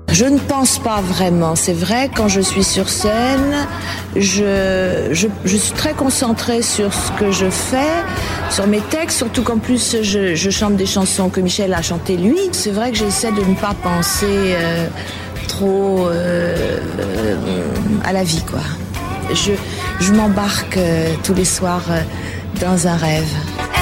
Je ne pense pas vraiment. C'est vrai, quand je suis sur scène, je suis très concentrée sur ce que je fais, sur mes textes, surtout qu'en plus je chante des chansons que Michel a chantées lui. C'est vrai que j'essaie de ne pas penser trop à la vie, quoi. Je m'embarque tous les soirs dans un rêve.